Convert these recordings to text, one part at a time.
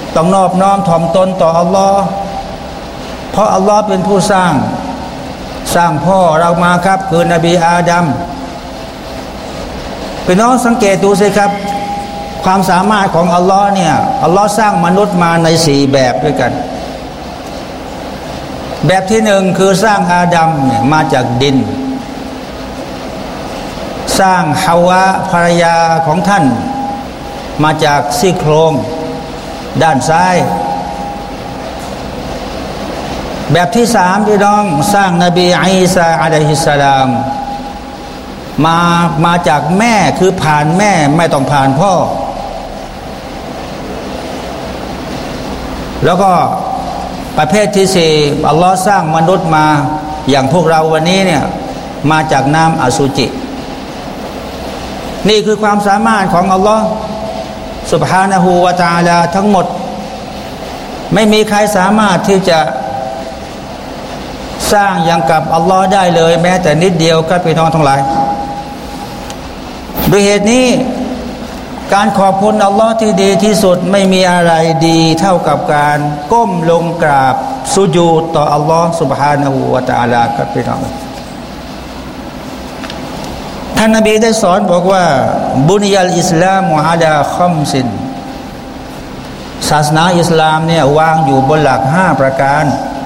ต้องนอบน้อมถ่อมตนต่ออัลลอฮ์เพราะอัลลอฮ์เป็นผู้สร้างพ่อเรามาครับคือนบีอาดัมพี่น้องสังเกตดูสิครับความสามารถของอัลลอฮ์เนี่ยอัลลอฮ์สร้างมนุษย์มาใน4แบบด้วยกันแบบที่หนึ่งคือสร้างอาดัมเนี่ยมาจากดินสร้างฮาวะภรรยาของท่านมาจากซี่โครงด้านซ้ายแบบที่สามพี่น้องสร้างนบีอีสาอะลัยฮิสสลามมาจากแม่คือผ่านแม่ไม่ต้องผ่านพ่อแล้วก็ประเภทที่สี่อัลลอฮ์สร้างมนุษย์มาอย่างพวกเราวันนี้เนี่ยมาจากน้ำอสุจินี่คือความสามารถของอัลลอฮ์ซุบฮานะฮูวะตะอาลาทั้งหมดไม่มีใครสามารถที่จะสร้างอย่างกับอัลลอฮ์ได้เลยแม้แต่นิดเดียวครับพี่น้องทั้งหลายด้วยเหตุนี้การขอบคุณอัลลอฮ์ที่ดีที่สุดไม่มีอะไรดีเท่ากับการก้มลงกราบสุญูดต่ออัลลอฮ์ซุบฮานะฮูวะตะอาลาครับพี่น้องท่านนบีได้สอนบอกว่าบุญยัลอิสลามอะลาคัมซินศาสนาอิสลามเนี่ยวางอยู่บนหลัก5ประการ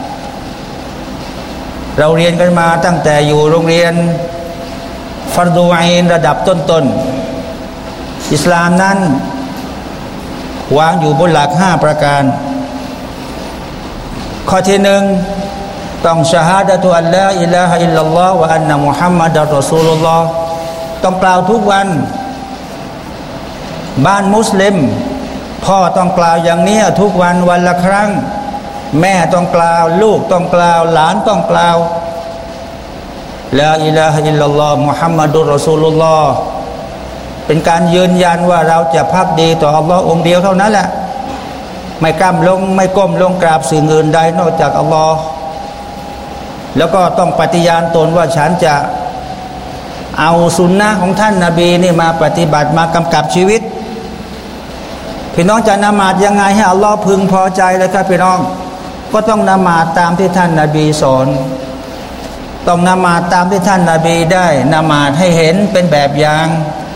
เราเรียนกันมาตั้งแต่อยู่โรงเรียนฟัรดูอินระดับต้นๆอิสลามนั้นวางอยู่บนหลัก5ประการข้อที่หนึ่งต้องชะฮาดะตุอัลลอฮ์อิลาฮะอิลลัลลอฮ์วะอันนะมุฮัมมัดอัรรอซูลุลลอฮ์ต้องกล่าวทุกวันบ้านมุสลิมพ่อต้องกล่าวอย่างนี้ทุกวันวันละครั้งแม่ต้องกล่าวลูกต้องกล่าวหลานต้องกล่าวลาอิลาฮะอิลลัลลอฮ์มุฮัมมัดุรรอซูลุลลอฮ์เป็นการยืนยันว่าเราจะภักดีต่ออัลลอฮ์องค์เดียวเท่านั้นแหละไม่ก้มลงกราบสิ่งอื่นใดนอกจากอัลลอฮ์แล้วก็ต้องปฏิญาณตนว่าฉันจะเอาสุนนะของท่านนบีนี่มาปฏิบัติมากำกับชีวิตพี่น้องจะละหมาดยังไงให้อัลลอฮ์พึงพอใจเลยครับพี่น้องก็ต้องละหมาดตามที่ท่านนบีสอนต้องละหมาดตามที่ท่านนบีได้ละหมาดให้เห็นเป็นแบบอย่าง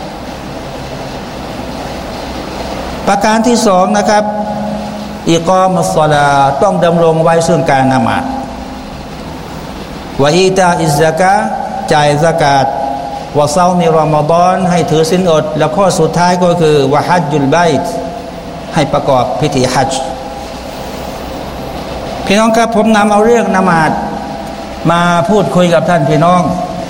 ประการที่สองนะครับอิกอมัสศอลาห์ต้องดำรงไว้ซึ่งการละหมาดวะอีตาอิซซะกะฮ์จ่ายซะกาตวะเซามิรอมฎอนให้ถือศีลอดแล้วข้อสุดท้ายก็คือวะฮัจญุลบัยต์ให้ประกอบพิธีฮัจญ์พี่น้องครับผมนำเอาเรื่องละหมาดมาพูดคุยกับท่านพี่น้อง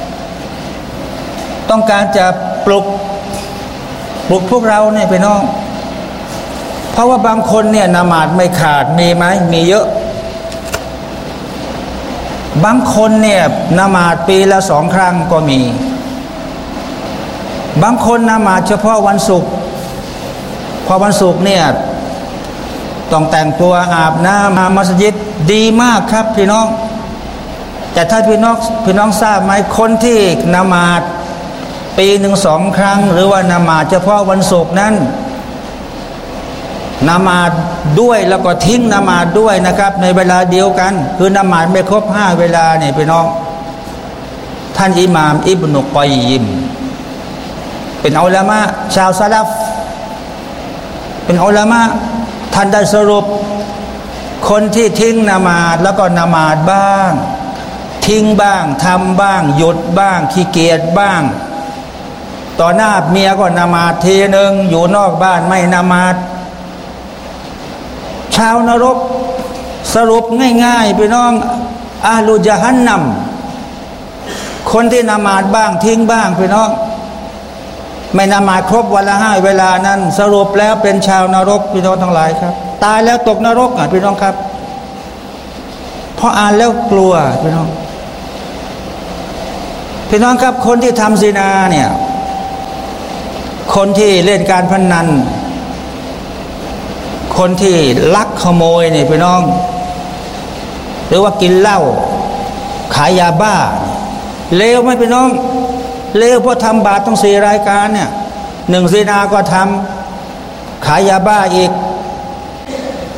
ต้องการจะปลุกพวกเราเนี่ยพี่น้องเพราะว่าบางคนเนี่ยละหมาดไม่ขาดมีไหมมีเยอะบางคนเนี่ยละหมาดปีละ2 ครั้งก็มีบางคนละหมาดเฉพาะวันศุกร์พอวันศุกร์เนี่ยต้องแต่งตัวอาบน้ำมามัสยิดดีมากครับพี่น้องแต่ถ้าพี่น้องทราบไหมคนที่ละหมาดปีหนึ่ง2 ครั้งหรือว่าละหมาดเฉพาะวันศุกร์นั้นละหมาดด้วยแล้วก็ทิ้งละหมาดด้วยนะครับในเวลาเดียวกันคือละหมาดไม่ครบ5 เวลาเนี่ยพี่น้องท่านอิหม่ามอิบนุกอยยิมเป็นอุลามะชาวซะลัฟเป็นอุลามะท่านได้สรุปคนที่ทิ้งละหมาดแล้วก็ละหมาดบ้างทิ้งบ้างทำบ้างหยุดบ้างขี้เกียจบ้างต่อหน้าเมียก็ละหมาดทีนึงอยู่นอกบ้านไม่ละหมาดชาวนรกสรุปง่ายๆพี่น้องอะห์ลุญะฮันนัมคนที่ละหมาดบ้างทิ้งบ้างพี่น้องไม่ละหมาดครบวันละ5 เวลานั้นสรุปแล้วเป็นชาวนรกพี่น้องทั้งหลายครับตายแล้วตกนรกพี่น้องครับเพราะอ่านแล้วกลัวพี่น้องครับคนที่ทำซินาเนี่ยคนที่เล่นการพนันคนที่ลักขโมยเนี่ยพี่น้องหรือว่ากินเหล้าขายยาบ้าเลวไหมพี่น้องเลวเพราะทำบาปต้อง4 รายการเนี่ย1ซินาก็ทำขายยาบ้าอีก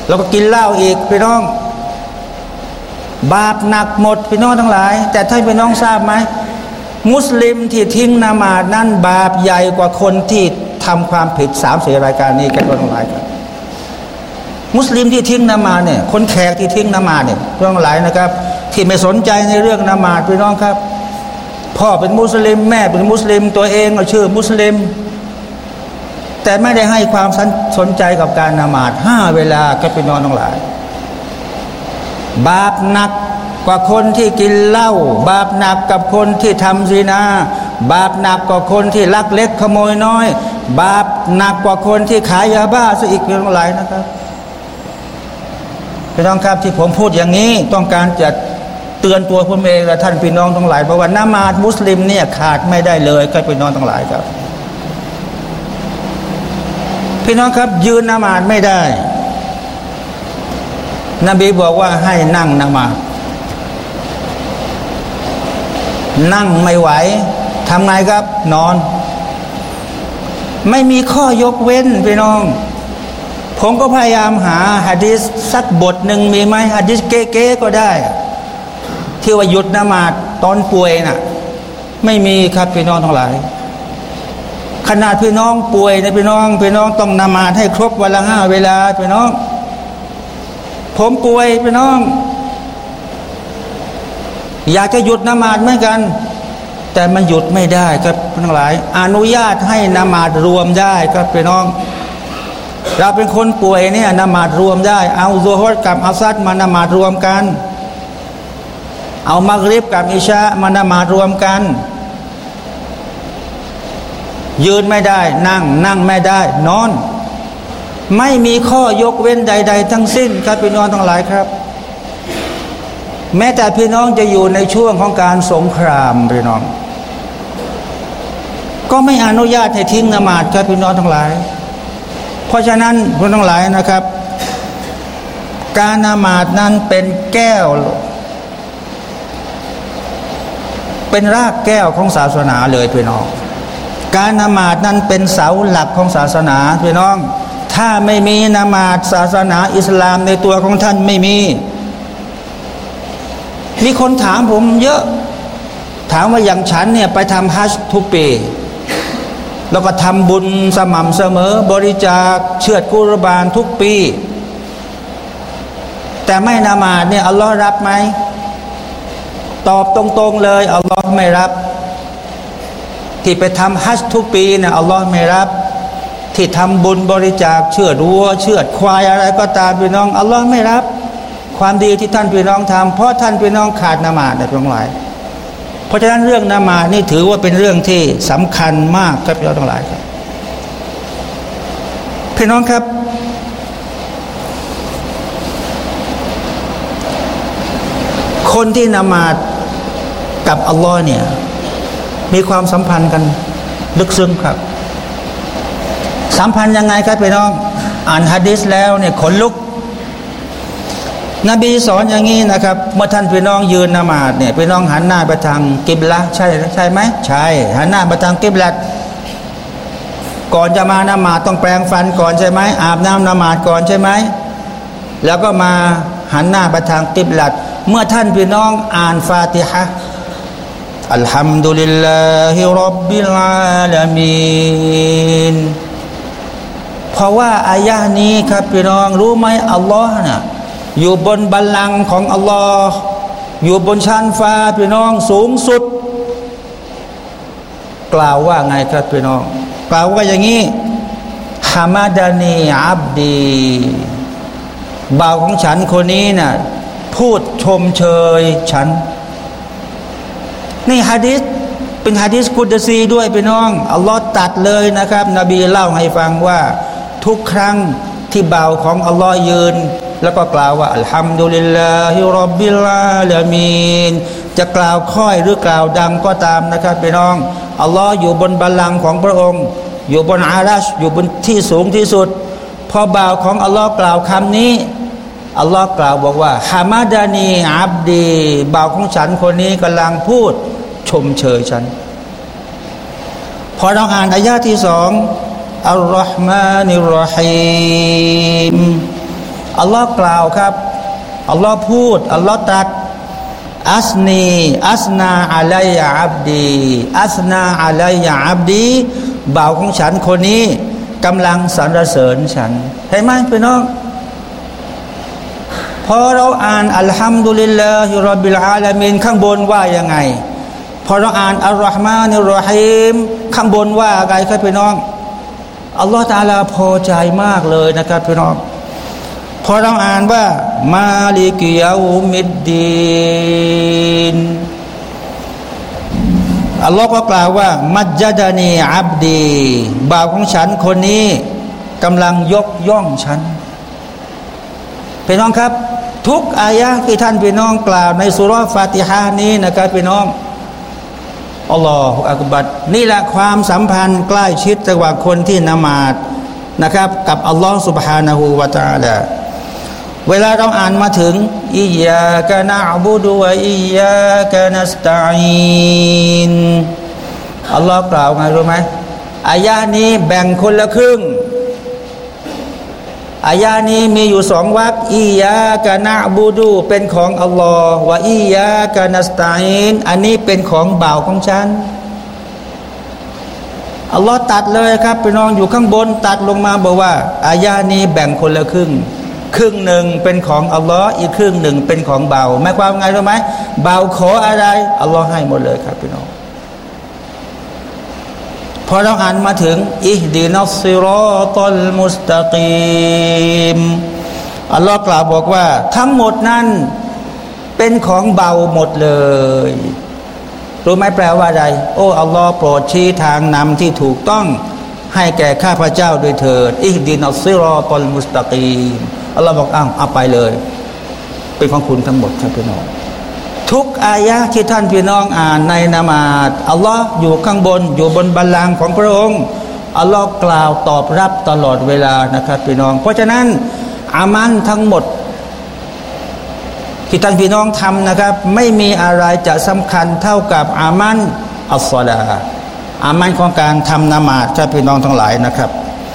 แล้วก็กินเหล้าอีกพี่น้องบาปหนักหมดพี่น้องทั้งหลายแต่ท่านพี่น้องทราบไหมมุสลิมที่ทิ้งนามาดนั้นบาปใหญ่กว่าคนที่ทำความผิด3-4รายการนี้กันทั้งหลายครับมุสลิมที่ทิ้งนามาดเนี่ยคนแขกที่ทิ้งนามาดเนี่ยพี่น้องหลายนะครับที่ไม่สนใจในเรื่องนามาดพี่น้องครับพ่อเป็นมุสลิมแม่เป็นมุสลิมตัวเองก็ชื่อมุสลิมแต่ไม่ได้ให้ความสนใจกับการนามาด5 เวลาก็พี่น้องทั้งหลายบาปหนักกว่าคนที่กินเหล้าบาปหนักกับคนที่ทำซินาบาปหนักกว่าคนที่ลักเล็กขโมยน้อยบาปหนักกว่าคนที่ขายยาบ้าซะอีกพี่น้องหลายนะครับพี่น้องครับที่ผมพูดอย่างนี้ต้องการจะเตือนตัวผมเองและท่านพี่น้องทั้งหลายเพราะว่านามาดมุสลิมเนี่ยขาดไม่ได้เลยครับพี่น้องทั้งหลายครับพี่น้องครับยืนนามาดไม่ได้นบีบอกว่าให้นั่งนามาดนั่งไม่ไหวทำไงครับนอนไม่มีข้อยกเว้นพี่น้องผมก็พยายามหาหะดีษสักบทหนึ่งมีไหมหะดีษเก๋ๆก็ได้ที่ว่าหยุดนามาดตอนป่วยน่ะไม่มีครับพี่น้องทั้งหลายขนาดพี่น้องป่วยนะพี่น้องต้องนามาดให้ครบวันละ5 เวลาพี่น้องผมป่วยพี่น้องอยากจะหยุดนามาดเหมือนกันแต่มันหยุดไม่ได้ครับทั้งหลายอนุญาตให้นามาดรวมได้ครับพี่น้องเราเป็นคนป่วยเนี่ยนามาดรวมได้เอาซุฮรกับอัสซัดมานามาดรวมกันเอามักริบกับอิชามานามาดรวมกันยืนไม่ได้นั่งไม่ได้นอนไม่มีข้อยกเว้นใดๆทั้งสิ้นครับพี่น้องทั้งหลายครับแม้แต่พี่น้องจะอยู่ในช่วงของการสงครามพี่น้องก็ไม่อนุญาตให้ทิ้งนามาดครับพี่น้องทั้งหลายเพราะฉะนั้นพี่น้องทั้งหลายนะครับการนามาดนั้นเป็นแก้วเป็นรากแก้วของศาสนาเลยพี่น้องการนามาดนั้นเป็นเสาหลักของศาสนาพี่น้องถ้าไม่มีนามาดศาสนาอิสลามในตัวของท่านไม่มีคนถามผมเยอะถามว่าอย่างฉันเนี่ยไปทำฮัจญ์ทุกปีแล้วก็ทำบุญสม่ำเสมอบริจาคเชือดกุรบานทุกปีแต่ไม่นามาดเนี่ยอัลลอฮ์รับไหมตอบตรงๆเลยอัลลอฮ์ไม่รับที่ไปทำฮัจญ์ทุกปีเนี่ยอัลลอฮ์ไม่รับที่ทำบุญบริจาคเชือดวัวเชือดควายอะไรก็ตามพี่น้องอัลลอฮ์ไม่รับความดีที่ท่านพี่น้องทำเพราะท่านพี่น้องขาดนามาดในตรงหลายเพราะฉะนั้นเรื่องนามาดนี่ถือว่าเป็นเรื่องที่สำคัญมากครับพี่น้องทั้งหลายครับพี่น้องครับคนที่นามาดกับอัลลอฮ์เนี่ยมีความสัมพันธ์กันลึกซึ้งครับสัมพันธ์ยังไงครับพี่น้องอ่านหะดีษแล้วเนี่ยขนลุกนบีสอนอย่างนี้นะครับเมื่อท่านพี่น้องยืนนามาดเนี่ยพี่น้องหันหน้าไปทางกิบละใช่ไหมใช่หันหน้าไปทางกิบละก่อนจะมานามาดต้องแปรงฟันก่อนใช่ไหมอาบน้ำนามาดก่อนใช่ไหมแล้วก็มาหันหน้าไปทางกิบละเมื่อท่านพี่น้องอ่านฟาติฮะอัลฮัมดุลิลลาฮิร็อบบิลอาลามีนเพราะว่าอายะห์นี้ครับพี่น้องรู้ไหมอัลลอฮ์น่ะอยู่บนบัลลังก์ของอัลลอฮ์อยู่บนชั้นฟ้าพี่น้องสูงสุดกล่าวว่าไงครับพี่น้องกล่าวว่าอย่างนี้ฮามาดานีอับดีบ่าวของฉันคนนี้น่ะพูดชมเชยฉันนี่หะดีษเป็นหะดีษกุดซีด้วยพี่น้องอัลลอฮ์ตัดเลยนะครับนบีเล่าให้ฟังว่าทุกครั้งที่บ่าวของอัลลอฮ์ยืนแล้วก็กล่าวว่าอัลฮัมดุลิลลาฮิร็อบบิลอาลามีนจะกล่าวค่อยหรือกล่าวดังก็ตามนะครับพี่น้องอัลลอฮ์อยู่บนบัลลังก์ของพระองค์อยู่บนอารัชอยู่บนที่สูงที่สุดพอบ่าวของอัลลอฮ์กล่าวคำนี้อัลลอฮ์กล่าวบอกว่าฮามาดานีอับดีบ่าวของฉันคนนี้กำลังพูดชมเชยฉันพอเราอ่านอายะที่2อัลลอฮ์มานิรเราะฮีมอัลลอฮ์กล่าวครับอัลลอฮ์พูดอัลลอฮ์ตรัสอัสนาอะลัยยะอับดีอัสนาอะลัยยะอับดีบ่าวของฉันคนนี้กำลังสรรเสริญฉันเห็นไหมพี่น้องพอเราอ่านอัลฮัมดุลิลลาฮิร็อบบิลอาลามีนข้างบนว่ายังไงพอเราอ่านอัลลอฮ์มานิรเราะฮีมข้างบนว่าอะไรครับพี่น้องอัลลอฮ์ตะอาลาพอใจมากเลยนะครับพี่น้องพอเราอ่านว่ามาลิกิยาอุมิดดีนอัลลอฮ์ก็กล่าวว่ามัจญดานีอับดีบ่าวของฉันคนนี้กำลังยกย่องฉันพี่น้องครับทุกอายะห์ที่ท่านพี่น้องกล่าวในซูเราะห์ฟาติฮะห์นี้นะครับพี่น้องอัลลอฮฺอักบัรนี่แหละความสัมพันธ์ใกล้ชิดระหว่างคนที่นมาดนะครับกับอัลลอฮฺ سبحانه และ تعالى เวลาเราอ่านมาถึงอิยากะนะอ์บุดุวะอิยากะนัสตะอีนอัลลอฮฺกล่าวไงรู้ไหมอายะนี้แบ่งคนละครึ่งอายะนี้มีอยู่สองวรรคอิยากะนะอ์บุดุเป็นของอัลลอฮ์วะอิยากะนัสตะอีนอันนี้เป็นของบ่าวของฉันอัลลอฮ์ตัดเลยครับพี่น้องอยู่ข้างบนตัดลงมาบอกว่าอายะนี้แบ่งคนละครึ่งครึ่งหนึ่งเป็นของอัลลอฮ์อีกครึ่งหนึ่งเป็นของบ่าวหมายความไงรู้ไหมบ่าวขออะไรอัลลอฮ์ให้หมดเลยครับพี่น้องพอเราอ่านมาถึงอิฮดินัสซิรอตัลมุสตะกีมอัลลอฮ์กล่าวบอกว่าทั้งหมดนั้นเป็นของเบาหมดเลยรู้ไหมแปลว่าอะไรโอ้อัลลอฮ์โปรดชี้ทางนำที่ถูกต้องให้แก่ข้าพเจ้าด้วยเถิดอิฮดินัสซิรอตัลมุสตะกีมอัลลอฮ์บอกเอาไปเลยเป็นของคุณทั้งหมดครับพี่น้องทุกอายะห์ที่ท่านพี่น้องอ่านในนามาดอัลลอฮ์อยู่ข้างบนอยู่บนบัลลังก์ของพระองค์อัลลอฮ์กล่าวตอบรับตลอดเวลานะครับพี่น้องเพราะฉะนั้นอามันทั้งหมดที่ท่านพี่น้องทำนะครับไม่มีอะไรจะสำคัญเท่ากับอามันอัศลาอามันของการทำนามาดครับพี่น้องทั้งหลายนะครับ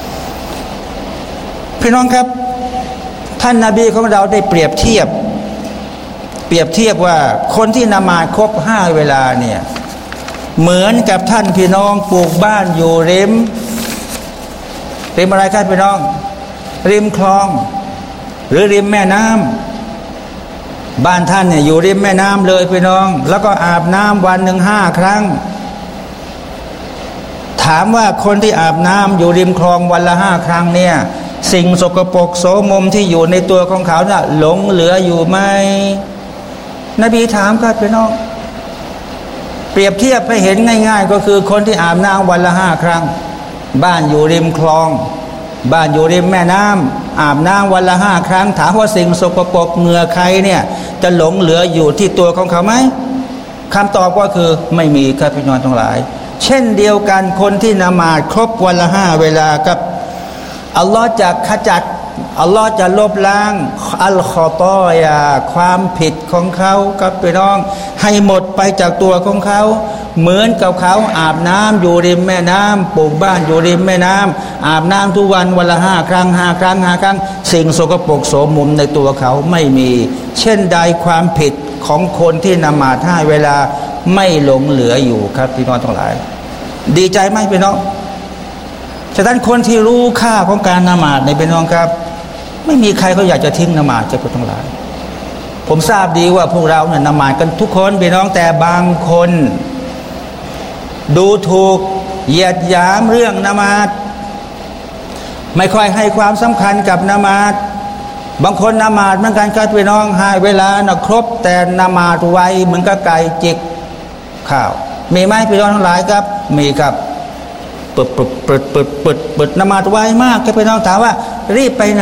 พี่น้องครับท่านนบีของเราได้เปรียบเทียบว่าคนที่นามาดครบ5เวลาเนี่ยเหมือนกับท่านพี่น้องปลูกบ้านอยู่ริมอะไรครับพี่น้องริมคลองหรือริมแม่น้ำบ้านท่านเนี่ยอยู่ริมแม่น้ำเลยพี่น้องแล้วก็อาบน้ำวันหนึ่ง5 ครั้งถามว่าคนที่อาบน้ำอยู่ริมคลองวันละ5 ครั้งเนี่ยสิ่งสกปรกโสมมที่อยู่ในตัวของเขาน่ะหลงเหลืออยู่ไหมนบีถามครับพี่น้องเปรียบเทียบให้เห็นง่ายๆก็คือคนที่อาบน้ำวันละ5 ครั้งบ้านอยู่ริมคลองบ้านอยู่ริมแม่น้ำอาบน้ำวันละ5 ครั้งถามว่าสิ่งสกปรกเหงื่อใครเนี่ยจะหลงเหลืออยู่ที่ตัวของเขาไหมคำตอบก็คือไม่มีครับพี่น้องทั้งหลายเช่นเดียวกันคนที่นมาดครบวันละ5 เวลาครับอัลลอฮ์จะขจัดอัลลอฮ์จะลบล้างอัลคอตอยาความผิดของเขาครับพี่น้องให้หมดไปจากตัวของเขาเหมือนกับเขาอาบน้ำอยู่ริมแม่น้ำปลูกบ้านอยู่ริมแม่น้ำอาบน้ำทุกวันวันละ5 ครั้ง5 ครั้ง5 ครั้งสิ่งสกปรกโสมมในตัวเขาไม่มีเช่นใดความผิดของคนที่นมาด5 เวลาไม่หลงเหลืออยู่ครับพี่น้องทั้งหลายดีใจไหมพี่น้องฉะนั้นคนที่รู้ค่าของการนมาดในพี่น้องครับไม่มีใครเขาอยากจะทิ้งนมาดจะพูดทั้งหลายผมทราบดีว่าพวกเราเนี่ยนมาดกันทุกคนพี่น้องแต่บางคนดูถูกเหยียดหยามเรื่องนมาดไม่ค่อยให้ความสำคัญกับนมาดบางคนนมาดเหมือนกันครับพี่น้อง5 เวลานะครบแต่นมาดไวเหมือนกับไก่จิกข้าวมีไหมพี่น้องทั้งหลายครับมีครับเปิดนมาดไวมากครับพี่น้องถามว่ารีบไปไหน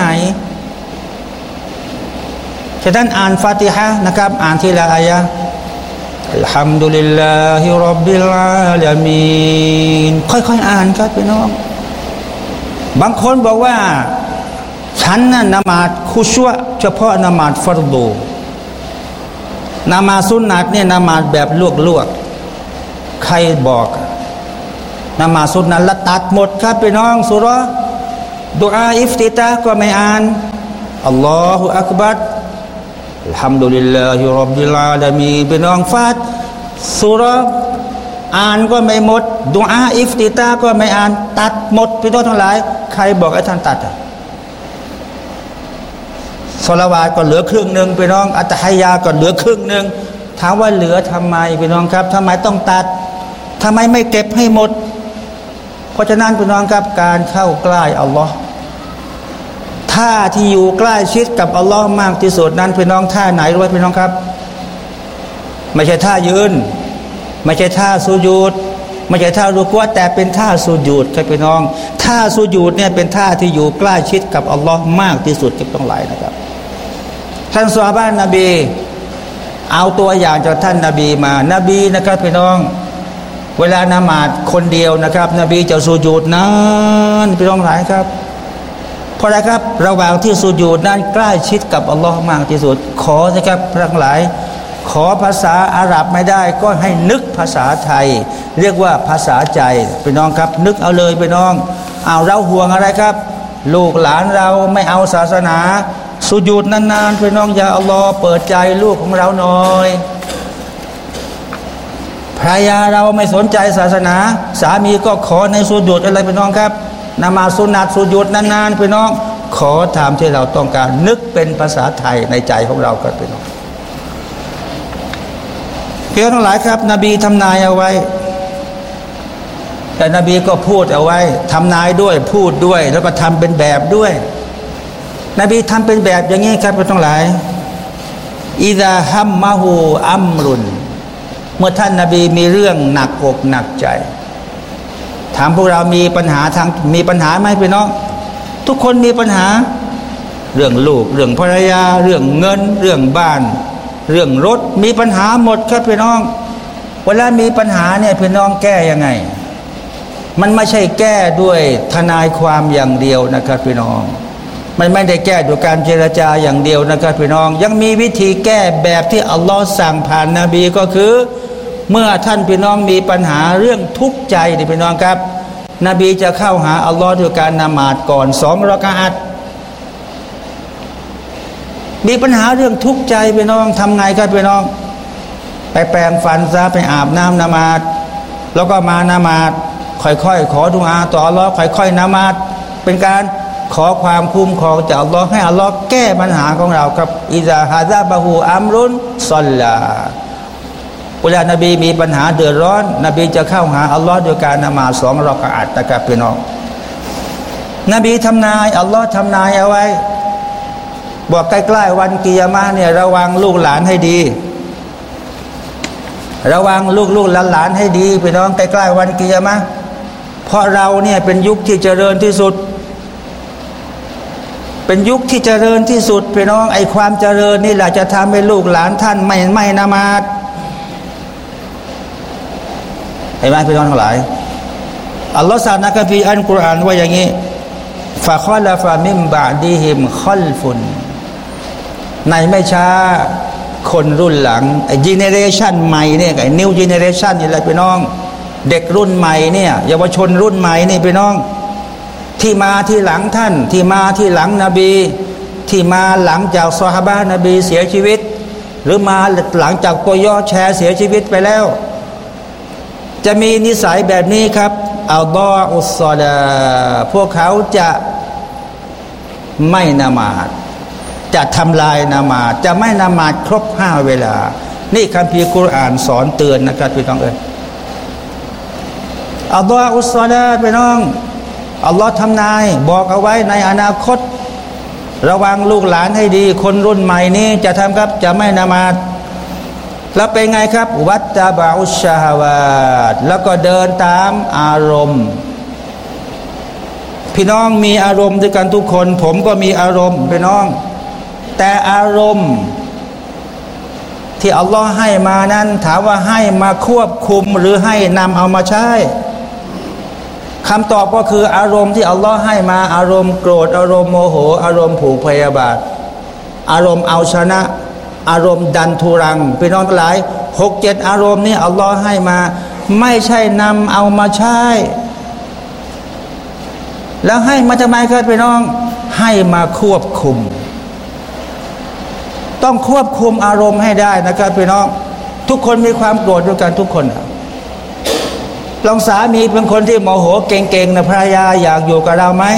ฉะนั้นอ่านฟาติฮะห์นะครับอ่านทีละอายะห์อัลฮัมดุลิลลาฮิร็อบบิลอาลามีนค่อยๆอ่านครับพี่น้องบางคนบอกว่าฉันน่ะนมาดคุชวะเฉพาะนมาดฟัรดูนมาดซุนนัตเนี่ยนมาดแบบลวกๆใครบอกนมาดซุนนัตละตัดหมดครับพี่น้องสุเราะห์ดุอาอิฟติตาห์ก็ไม่อ่านอัลลอฮฺอักบัรอัลฮัมดุลิลลาฮิร็อบบิลอาลามีนพี่น้องฟาติซูเราะห์อ่านก็ไม่หมดดุอาอิฟติตาก็ไม่อ่านตัดหมดพี่น้องทั้งหลายใครบอกให้ท่านตัดศอลาวาตก็เหลือครึ่งหนึ่งพี่น้องอัตตัฮิยาก็เหลือครึ่งหนึ่งถามว่าเหลือทำไมพี่น้องครับทำไมต้องตัดทำไมไม่เก็บให้หมดเพราะฉะนั้นพี่น้องครับการเข้าใกล้อัลลอฮ์ท่าที่อยู่ใกล้ชิดกับอัลลอฮ์มากที่สุดนั้นพี่น้องท่าไหนรู้ไหมพี่น้องครับไม่ใช่ท่ายืนไม่ใช่ท่าสุญูดไม่ใช่ท่ารุกวะแต่เป็นท่าสุญูดครับพี่น้องท่าสุญูดเนี่ยเป็นท่าที่อยู่ใกล้ชิดกับอัลลอฮ์มากที่สุดกับต้องหลายนะครับท่านซอฮาบะห์นบีเอาตัวอย่างจากท่านนบีมานบีนะครับพี่น้องเวลาละหมาดคนเดียวนะครับนบีจะสุญูดนานพี่น้องหลายครับเพราะอะไรครับระหว่างที่สุญูดนั้นใกล้ชิดกับอัลลอฮ์มากที่สุดขอนะครับทั้งหลายขอภาษาอาหรับไม่ได้ก็ให้นึกภาษาไทยเรียกว่าภาษาใจพี่น้องครับนึกเอาเลยพี่น้องเอาเราห่วงอะไรครับลูกหลานเราไม่เอาศาสนาสุญูดนานๆพี่น้องอย่าอัลลอฮ์เปิดใจลูกของเราหน่อยภรรยาเราไม่สนใจศาสนาสามีก็ขอในสุญูดอะไรพี่น้องครับนมาสุนัตสุญูดนานๆพี่น้องขอถามที่เราต้องการนึกเป็นภาษาไทยในใจของเราก็พี่น้องพี่น้องทั้งหลายครับนบีทำนายเอาไว้แต่นบีก็พูดเอาไว้ทำนายด้วยพูดด้วยแล้วก็ทำเป็นแบบด้วยนบีทำเป็นแบบอย่างนี้ครับพี่น้องทั้งหลายอิซาฮัมมะฮูอัมรุนเมื่อท่านนบีมีเรื่องหนักอกหนักใจถามพวกเรามีปัญหาไหมพี่น้องทุกคนมีปัญหาเรื่องลูกเรื่องภรรยาเรื่องเงินเรื่องบ้านเรื่องรถมีปัญหาหมดครับพี่น้องเวลามีปัญหาเนี่ยพี่น้องแก้ยังไงมันไม่ใช่แก้ด้วยทนายความอย่างเดียวนะครับพี่น้องมันไม่ได้แก้ด้วยการเจรจาอย่างเดียวนะครับพี่น้องยังมีวิธีแก้แบบที่อัลลอฮ์สั่งผ่านนบีก็คือเมื่อท่านพี่น้องมีปัญหาเรื่องทุกข์ใจนี่พี่น้องครับนบีจะเข้าหาอัลลอฮ์ด้วยการละหมาดก่อน2 รอกะอะห์มีปัญหาเรื่องทุกข์ใจพี่น้องทำไงครับพี่น้องไปแปรงฟันซะไปอาบน้ำละหมาดแล้วก็มาละหมาดค่อยๆขอดุอาต่ออัลลอฮ์ค่อยๆละหมาดเป็นการขอความคุ้มครองจากอัลลอฮ์ให้อัลลอฮ์แก้ปัญหาของเราครับอิซาฮาซาบะฮูอัมรุนศอลลาเวลานบีมีปัญหาเดือดร้อนนบีจะเข้าหาอัลลอฮ์โดยการละหมาด2 รอกะอะห์นะครับพี่น้องนบีทำนายอัลลอฮ์ทำนายเอาไว้บอกใกล้ๆวันกิยามะห์เนี่ยระวังลูกหลานให้ดีระวังลูกหลานให้ดีพี่น้องใกล้ๆวันกิยามะห์เพราะเราเนี่ยเป็นยุคที่เจริญที่สุดเป็นยุคที่เจริญที่สุดพี่น้องไอ้ความเจริญนี่แหละจะทำให้ลูกหลานท่านไม่ละหมาดเห็นไหมพี่น้องทั้งหลายอัลลอฮฺสั่งในคัมภีร์อัลกุรอานว่าอย่างนี้ฟะคอลฟะมิมบะดิฮิมคอลฟุนในไม่ช้าคนรุ่นหลังไอ้เจเนเรชันใหม่เนี่ยไอ้นิวเจเนเรชันนี่แหละพี่น้องเด็กรุ่นใหม่เนี่ยเยาวชนรุ่นใหม่นี่พี่น้องที่มาที่หลังท่านที่มาที่หลังนบีที่มาหลังจากซอฮาบะห์นบีเสียชีวิตหรือมาหลังจากตัวยอแชร์เสียชีวิตไปแล้วจะมีนิสัยแบบนี้ครับอัลลอฮฺอุสซอลาพวกเขาจะไม่ละหมาดจะทำลายละหมาดจะไม่ละหมาดครบ5 เวลานี่คัมภีร์กุรอานสอนเตือนนะครับพี่น้องอัลลอฮฺอุสซอลาพี่น้องอัลลอฮ์ทำนายบอกเอาไว้ในอนาคตระวังลูกหลานให้ดีคนรุ่นใหม่นี้จะทำครับจะไม่ละหมาดแล้วเป็นไงครับวัตตะบะอุชชะฮาวาตแล้วก็เดินตามอารมณ์พี่น้องมีอารมณ์ด้วยกันทุกคนผมก็มีอารมณ์พี่น้องแต่อารมณ์ที่อัลลอฮ์ให้มานั้นถามว่าให้มาควบคุมหรือให้นำเอามาใช้คำตอบก็คืออารมณ์ที่อัลลอฮ์ให้มาอารมณ์โกรธอารมณ์โมโหอารมณ์ผูกพยาบาทอารมณ์เอาชนะอารมณ์ดันทุรังพี่น้องทั้งหลาย 6-7 อารมณ์นี้อัลลอฮ์ให้มาไม่ใช่นำเอามาใช้แล้วให้มาทำไมครับพี่น้องให้มาควบคุมต้องควบคุมอารมณ์ให้ได้นะครับพี่น้องทุกคนมีความโกรธด้วยกันทุกคนลองสามีเป็นคนที่โมโหเก่งๆนะภรรยาอยากอยู่กับเราไหม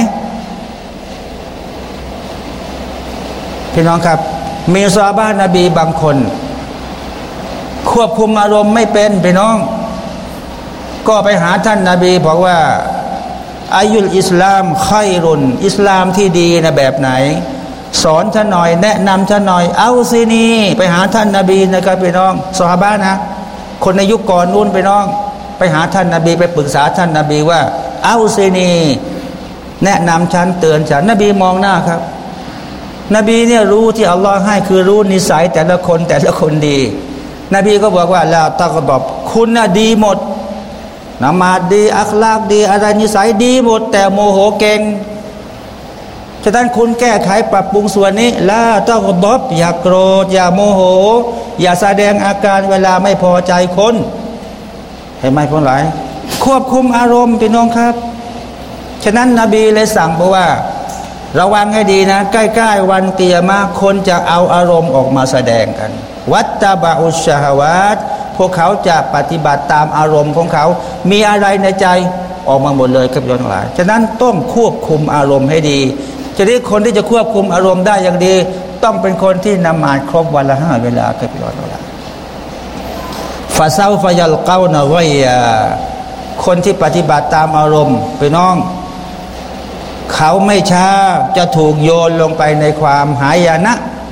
พี่น้องครับมีซอฮาบะห์นบีบางคนควบคุมอารมณ์ไม่เป็นพี่น้องก็ไปหาท่านนบีบอกว่าอายุลอิสลามค่อยรุนอิสลามที่ดีนะแบบไหนสอนฉันหน่อยแนะนำฉันหน่อยเอาซินีไปหาท่านนบีนะครับพี่น้องซอฮาบะห์นะคนในยุคก่อนนู้นพี่น้องไปหาท่านนบีไปปรึกษาท่านนบีว่าเอาซินีแนะนำฉันเตือนฉันนบีมองหน้าครับนบีเนี่ยรู้ที่อัลลอฮ์ให้คือรู้นิสัยแต่ละคนดีนบีก็บอกว่าแล้วตะกบอบคุณน่ะดีหมดนามาดดีอัคลากดีอะไรนิสัยดีหมดแต่โมโหเก่งฉะนั้นคุณแก้ไขปรับปรุงส่วนนี้ละตะกบอบอย่าโกรธอย่าโมโหอย่าแสดงอาการเวลาไม่พอใจคนเห็นไหมพวกหลายควบคุมอารมณ์พี่น้องครับฉะนั้นนบีเลยสั่งบอกว่าระวังให้ดีนะใกล้ๆวันกิยามะห์คนจะเอาอารมณ์ออกมาแสดงกันวัตตะบะอุชชะฮาวาตพวกเขาจะปฏิบัติตามอารมณ์ของเขามีอะไรในใจออกมาหมดเลยครับพี่น้องทั้งหลายฉะนั้นต้องควบคุมอารมณ์ให้ดีจะได้คนที่จะควบคุมอารมณ์ได้อย่างดีต้องเป็นคนที่นมาดครบวันละ5 เวลาครับพี่น้องทั้งหลายฟาซาฟายัลกาวนะวัยคนที่ปฏิบัติตามอารมณ์พี่น้องเขาไม่ช้าจะถูกโยนลงไปในความหายนะ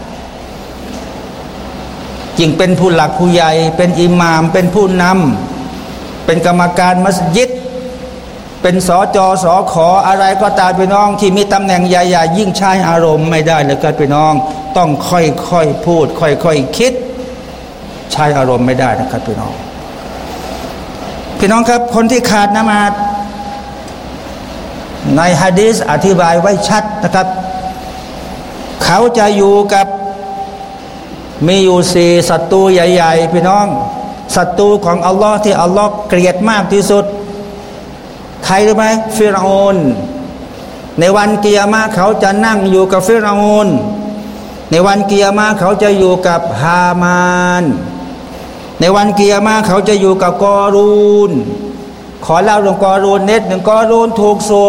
จึงเป็นผู้หลักผู้ใหญ่เป็นอิหม่ามเป็นผู้นำเป็นกรรมการมัสยิดเป็นสจสขอะไรก็ตามพี่น้องที่มีตำแหน่งใหญ่ๆยิ่งใช้อารมณ์ไม่ได้เลยครับพี่น้องต้องค่อยๆพูดค่อยๆคิดใช้อารมณ์ไม่ได้นะครับพี่น้องครับคนที่ขาดนมาดในหะดีษอธิบายไว้ชัดนะครับเขาจะอยู่กับมีอยู่4ศัตรูใหญ่ๆพี่น้องศัตรูของอัลลอฮ์ที่อัลลอฮ์เกลียดมากที่สุดใครรู้ไหมฟิรเอานในวันกิยามะห์เขาจะนั่งอยู่กับฟิรเอานในวันกิยามะห์เขาจะอยู่กับฮามานในวันกิยามะห์เขาจะอยู่กับกอรูนขอเล่าเรื่องกอรูนนิดหนึ่งกอรูนถูกสู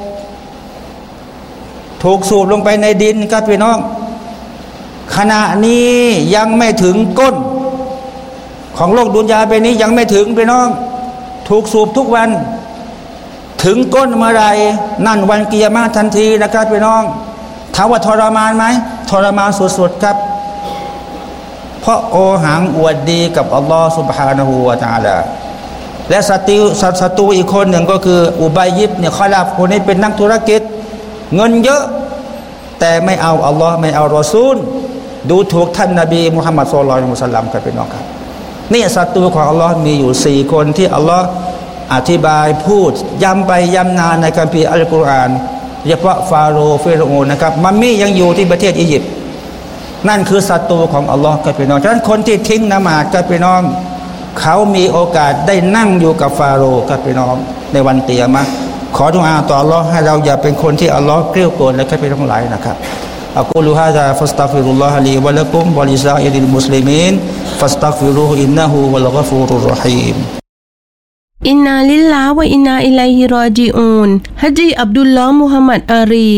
บลงไปในดินครับพี่น้องขณะนี้ยังไม่ถึงก้นของโลกดุนยาไปนี้ยังไม่ถึงพี่น้องถูกสูบทุกวันถึงก้นเมื่อไรนั่นวันกิยามะห์ทันทีนะครับพี่น้องถามว่าทรมานไหมทรมานสุดๆครับเพราะโอหังอวดดีกับอัลลอฮฺซุบฮานะฮูวะตะอาลาและศัตรูอีกคนหนึ่งก็คืออุบัยยิบเนี่ยคอลาฟคนนี้เป็นนักธุรกิจเงินเยอะแต่ไม่เอาอัลลอฮ์ไม่เอารอซูลดูถูกท่านนบีมุฮัมมัดศ็อลลัลลอฮุอะลัยฮิวะซัลลัมครับพี่น้องครับนี่ศัตรูของอัลลอฮ์มีอยู่4คนที่อัลลอฮ์อธิบายพูดย้ำไปย้ำนานในคัมภีร์อัลกุรอานเฉพาะฟาโรห์ฟิรเอานนะครับมัมมี่ยังอยู่ที่ประเทศอียิปต์นั่นคือศัตรูของอัลลอฮ์ครับพี่น้องฉะนั้นคนที่ทิ้งนมาดครับพี่น้องเขามีโอกาสได้นั่งอยู่กับฟาโรห์ครับพี่น้องในวันกิยามะห์ขอดุอาต่ออัลลอฮ์ให้เราอย่าเป็นคนที่อัลลอฮ์เกลียดโกรธและครับพี่น้องหลายนะครับอักูลุฮะซาฟัสตัฆฟิรุลลอฮะลีวะละกุมวะลิซาอิริลมุสลิมีนฟัสตัฆฟิรุฮุอินนะฮูวัลฆอฟูรุรเราะฮีมอินนาลิลลาฮ์วะอินนาอิลัยฮิรอญิอูนฮะจีอับดุลลอฮ์มุฮัมมัดอารี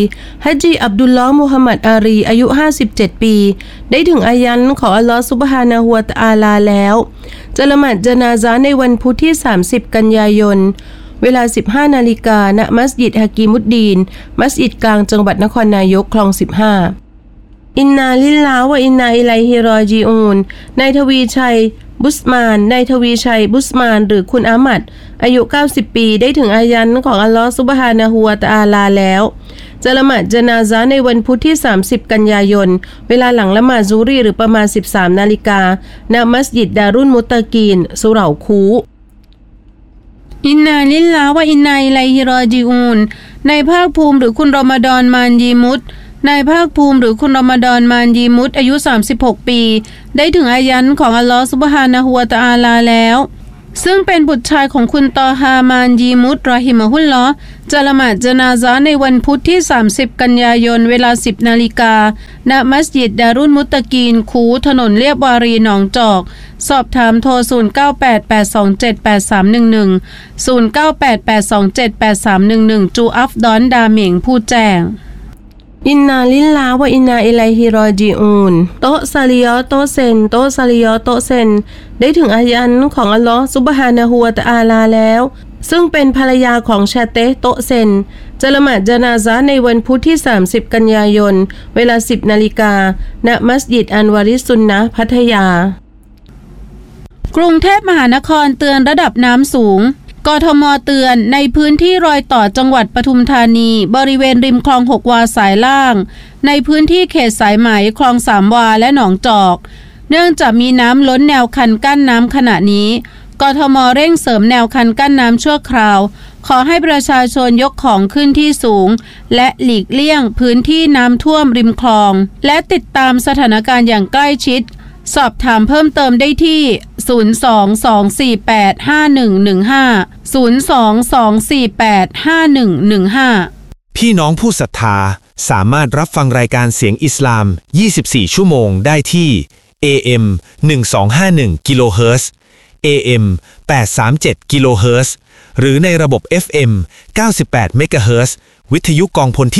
อายุ57ปีได้ถึงอายันของอัลลอฮ์ซุบฮานะฮูวะตะอาลาแล้วจะละหมาดญะนาซะห์ในวันพุธที่30กันยายนเวลา 15 นาฬิกาณมัสยิดฮะกีมุดดีนมัสยิดกลางจังหวัดนครนายกคลอง15อินนาลิลลาฮ์วะอินนาอิลัยฮิรอญิอูนนายทวีชัยบุสมานหรือคุณอามัดอายุ90ปีได้ถึงอายันของอัลลอฮ์ซุบฮานะฮูวะตะอาลาแล้วจะละหมาดญะนาซะห์ในวันพุธที่30กันยายนเวลาหลังละหมาดซุรีหรือประมาณ 13 นาฬิกาณมัสยิดดารุลมุตตะกีนสุเหร่าคูอินนาลิลลาฮ์วะอินนาอิลัยฮิรอญิอูนนายภาคภูมิหรือคุณรอมฎอนมานยีมุตอายุ36ปีได้ถึงอายันของอัลลอฮ์ซุบฮานะฮูวะตะอาลาแล้วซึ่งเป็นบุตรชายของคุณตอฮามานยีมุตรอฮิมะฮุลลอฮ์จะละหมาดญะนาซะห์ในวันพุธที่30กันยายนเวลา 10 นาฬิกาณมัสยิดดารุลมุตตะกีนคูถนนเลียบวารีหนองจอกสอบถามโทร0988278311 0988278311จูอัฟดอนดาเหม่งผู้แจ้งอินนาลิลลาฮ์วะอินนาอิลัยฮิรอญิอูนโตซาลิยอโตเซนโตซาลิยอโตเซนได้ถึงอายันของอัลลอฮ์ซุบฮานะฮูวะตะอาลาแล้วซึ่งเป็นภรรยาของชาเตโตเซนจะละหมาดญะนาซะห์ในวันพุธที่30กันยายนเวลา 10 นาฬิกาณมัสยิดอันวาริสุนนะห์พัทยากรุงเทพมหานครเตือนระดับน้ำสูงกทม.เตือนในพื้นที่รอยต่อจังหวัดปทุมธานีบริเวณริมคลอง6วาสายล่างในพื้นที่เขตสายไหมคลอง3วาและหนองจอกเนื่องจากมีน้ำล้นแนวคันกั้นน้ำขณะนี้กทม.เร่งเสริมแนวคันกั้นน้ำชั่วคราวขอให้ประชาชนยกของขึ้นที่สูงและหลีกเลี่ยงพื้นที่น้ำท่วมริมคลองและติดตามสถานการณ์อย่างใกล้ชิดสอบถามเพิ่มเติมได้ที่ 022485115 พี่น้องผู้ศรัทธาสามารถรับฟังรายการเสียงอิสลาม24ชั่วโมงได้ที่ AM 1251กิโลเฮิรตซ์ AM 837กิโลเฮิรตซ์หรือในระบบ FM 98เมกะเฮิรตซ์วิทยุกองพลที่